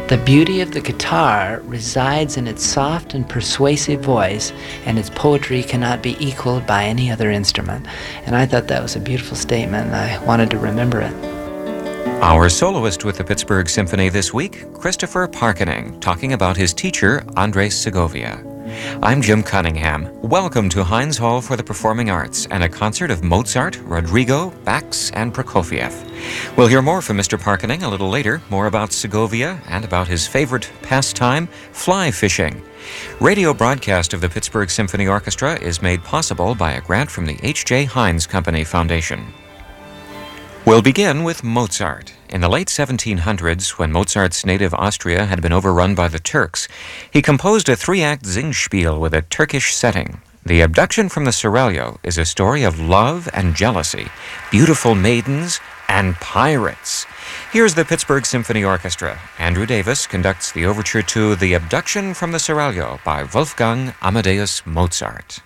The beauty of the guitar resides in its soft and persuasive voice, and its poetry cannot be equaled by any other instrument. And I thought that was a beautiful statement, and I wanted to remember it. Our soloist with the Pittsburgh Symphony this week, Christopher Parkening, talking about his teacher, Andres Segovia. I'm Jim Cunningham. Welcome to Heinz Hall for the Performing Arts and a concert of Mozart, Rodrigo, Bax, and Prokofiev. We'll hear more from Mr. Parkening a little later, more about Segovia and about his favorite pastime, fly fishing. Radio broadcast of the Pittsburgh Symphony Orchestra is made possible by a grant from the H.J. Heinz Company Foundation. We'll begin with Mozart. In the late 1700s, when Mozart's native Austria had been overrun by the Turks, he composed a three-act Singspiel with a Turkish setting. The Abduction from the Seraglio is a story of love and jealousy, beautiful maidens, and pirates. Here's the Pittsburgh Symphony Orchestra. Andrew Davis conducts the overture to The Abduction from the Seraglio by Wolfgang Amadeus Mozart.